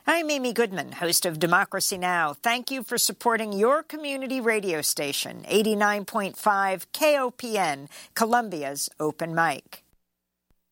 I'm Amy Goodman, host of Democracy Now! Thank you for supporting your community radio station, 89.5 KOPN, Columbia's Open Mic.